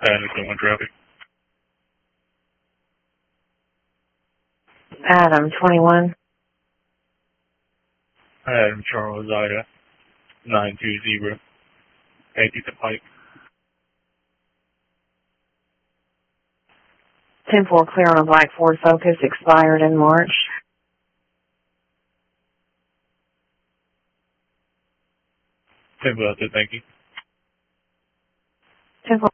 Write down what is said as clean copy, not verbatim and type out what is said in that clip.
Anderson, one traffic. Adam, 21. Adam Charles Ida, 920, Atherton Pike. 10-4 clear on a black Ford Focus, expired in March. 10-4, thank you. 10-4.